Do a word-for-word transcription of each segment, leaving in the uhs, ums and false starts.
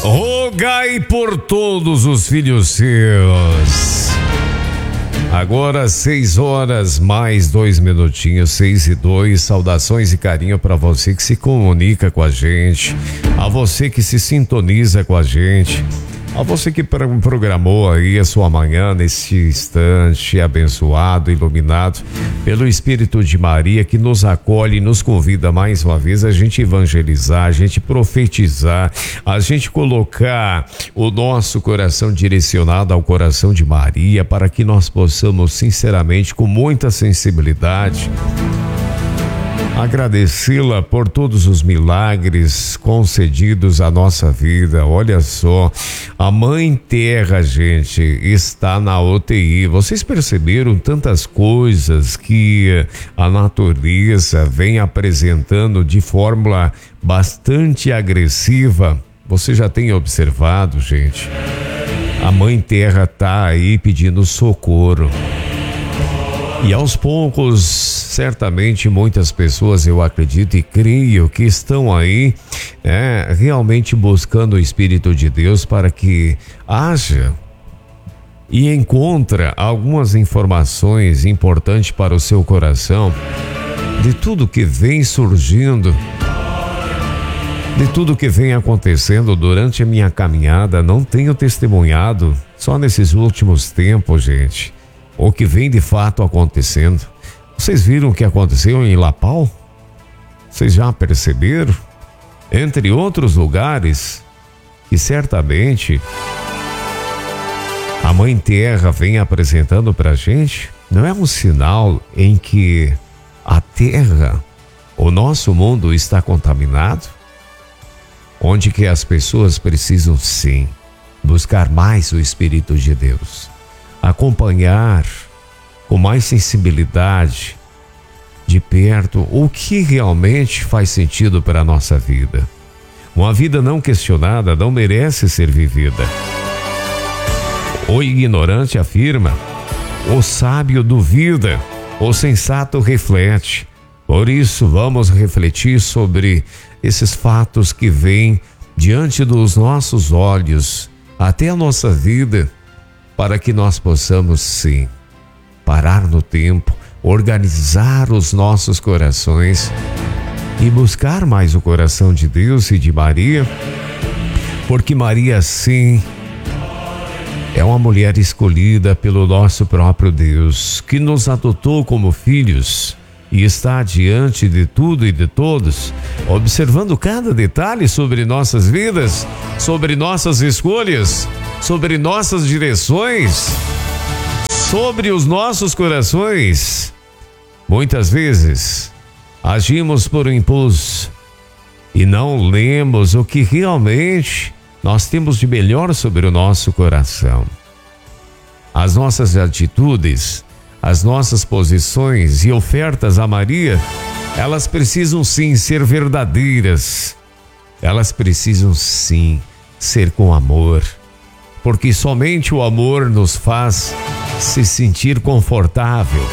Rogai por todos os filhos seus. Agora seis horas mais dois minutinhos, seis e dois. Saudações e carinho para você que se comunica com a gente, a você que se sintoniza com a gente, a você que programou aí a sua manhã nesse instante abençoado, iluminado pelo Espírito de Maria, que nos acolhe e nos convida mais uma vez a gente evangelizar, a gente profetizar, a gente colocar o nosso coração direcionado ao coração de Maria, para que nós possamos sinceramente, com muita sensibilidade, agradecê-la por todos os milagres concedidos à nossa vida. Olha só, a Mãe Terra, gente, está na U T I. Vocês perceberam tantas coisas que a natureza vem apresentando de forma bastante agressiva? Você já tem observado, gente? A Mãe Terra está aí pedindo socorro. E aos poucos, certamente muitas pessoas, eu acredito e creio, que estão aí é, realmente buscando o Espírito de Deus para que haja e encontre algumas informações importantes para o seu coração de tudo que vem surgindo, de tudo que vem acontecendo durante a minha caminhada. Não tenho testemunhado só nesses últimos tempos, gente, o que vem de fato acontecendo. Vocês viram o que aconteceu em Lapau? Vocês já perceberam? Entre outros lugares que certamente a Mãe Terra vem apresentando pra gente, não é um sinal em que a Terra, o nosso mundo, está contaminado? Onde que as pessoas precisam sim buscar mais o Espírito de Deus, acompanhar com mais sensibilidade de perto o que realmente faz sentido para a nossa vida. Uma vida não questionada não merece ser vivida. O ignorante afirma, o sábio duvida, o sensato reflete. Por isso, vamos refletir sobre esses fatos que vêm diante dos nossos olhos, até a nossa vida, para que nós possamos, sim, parar no tempo, organizar os nossos corações e buscar mais o coração de Deus e de Maria, porque Maria, sim, é uma mulher escolhida pelo nosso próprio Deus, que nos adotou como filhos e está diante de tudo e de todos, observando cada detalhe sobre nossas vidas, sobre nossas escolhas, sobre nossas direções, sobre os nossos corações. Muitas vezes agimos por impulso e não lemos o que realmente nós temos de melhor sobre o nosso coração. As nossas atitudes, as nossas posições e ofertas a Maria, elas precisam sim ser verdadeiras. Elas precisam sim ser com amor, porque somente o amor nos faz se sentir confortável.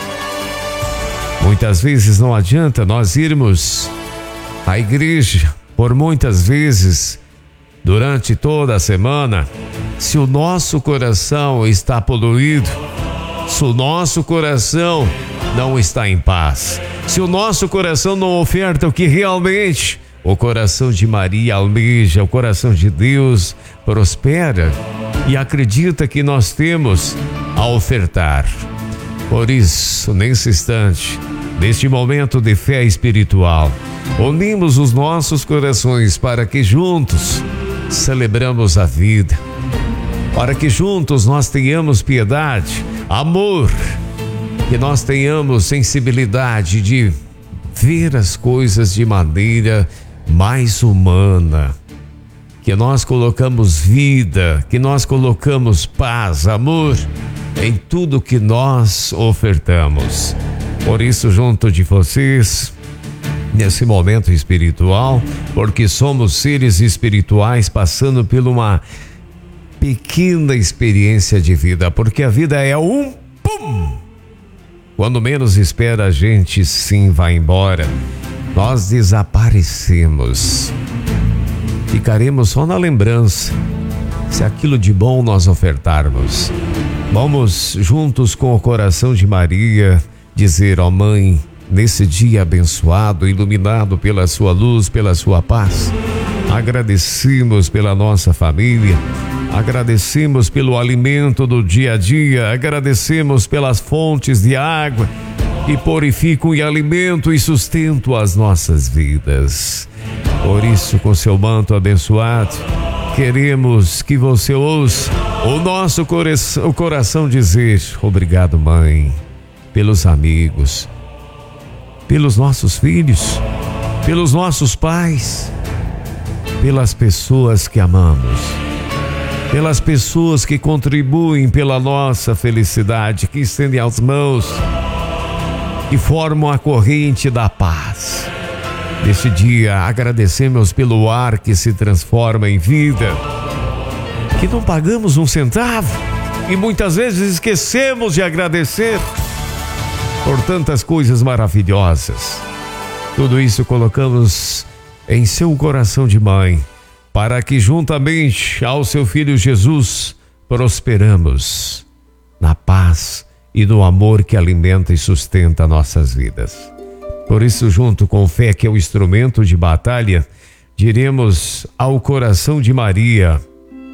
Muitas vezes não adianta nós irmos à igreja por muitas vezes durante toda a semana, se o nosso coração está poluído, se o nosso coração não está em paz, se o nosso coração não oferta o que realmente o coração de Maria almeja, o coração de Deus prospera e acredita que nós temos a ofertar. Por isso, nesse instante, neste momento de fé espiritual, unimos os nossos corações para que juntos celebramos a vida, para que juntos nós tenhamos piedade, amor, que nós tenhamos sensibilidade de ver as coisas de maneira mais humana, que nós colocamos vida, que nós colocamos paz, amor em tudo que nós ofertamos. Por isso, junto de vocês, nesse momento espiritual, porque somos seres espirituais passando por uma pequena experiência de vida, porque a vida é um pum! Quando menos espera, a gente sim vai embora. Nós desaparecemos. E ficaremos só na lembrança, se aquilo de bom nós ofertarmos. Vamos juntos com o coração de Maria dizer: ó Mãe, nesse dia abençoado, iluminado pela sua luz, pela sua paz, agradecemos pela nossa família, agradecemos pelo alimento do dia a dia, agradecemos pelas fontes de água que purificam e alimentam e sustentam as nossas vidas. Por isso, com seu manto abençoado, queremos que você ouça o nosso coração, o coração dizer: obrigado, Mãe, pelos amigos, pelos nossos filhos, pelos nossos pais, pelas pessoas que amamos, pelas pessoas que contribuem pela nossa felicidade, que estendem as mãos e formam a corrente da paz. Neste dia, agradecemos pelo ar que se transforma em vida, que não pagamos um centavo e muitas vezes esquecemos de agradecer por tantas coisas maravilhosas. Tudo isso colocamos em seu coração de mãe, para que juntamente ao seu Filho Jesus prosperamos na paz e no amor que alimenta e sustenta nossas vidas. Por isso, junto com fé, que é o instrumento de batalha, diremos ao coração de Maria: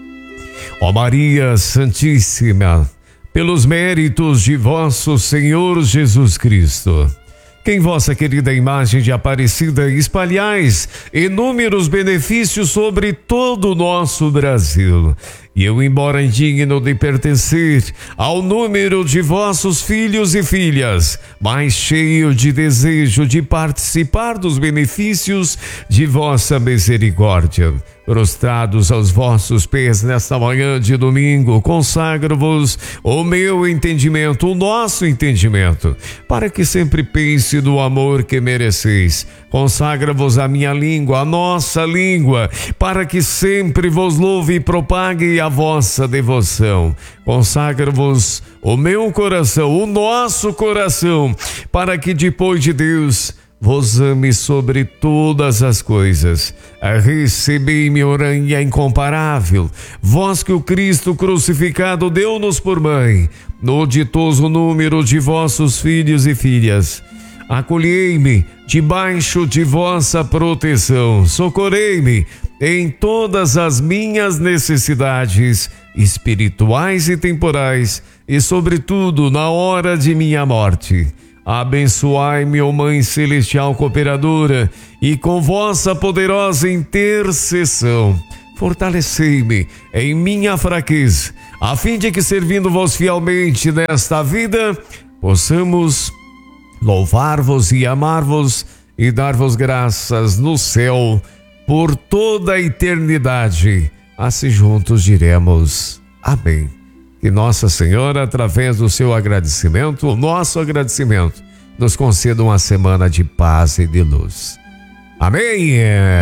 ó Maria Santíssima, pelos méritos de vosso Senhor Jesus Cristo, que em vossa querida imagem de Aparecida espalhais inúmeros benefícios sobre todo o nosso Brasil. E eu, embora indigno de pertencer ao número de vossos filhos e filhas, mas cheio de desejo de participar dos benefícios de vossa misericórdia, prostrados aos vossos pés nesta manhã de domingo, consagro-vos o meu entendimento, o nosso entendimento, para que sempre pense no amor que mereceis. Consagra-vos a minha língua, a nossa língua, para que sempre vos louve e propague a vossa devoção. Consagra-vos o meu coração, o nosso coração, para que depois de Deus vos ame sobre todas as coisas. Recebei-me, rainha incomparável, vós que o Cristo crucificado deu-nos por mãe, no ditoso número de vossos filhos e filhas. Acolhei-me debaixo de vossa proteção, socorrei-me em todas as minhas necessidades espirituais e temporais, e sobretudo na hora de minha morte. Abençoai-me, ó Mãe Celestial Cooperadora, e com vossa poderosa intercessão, fortalecei-me em minha fraqueza, a fim de que, servindo-vos fielmente nesta vida, possamos louvar-vos e amar-vos e dar-vos graças no céu por toda a eternidade. Assim juntos diremos amém. Que Nossa Senhora, através do seu agradecimento, o nosso agradecimento, nos conceda uma semana de paz e de luz. Amém.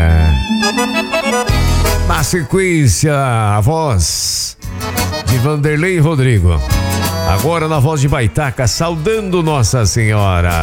Na sequência, a voz de Vanderlei Rodrigo. Agora na voz de Baitaca, saudando Nossa Senhora.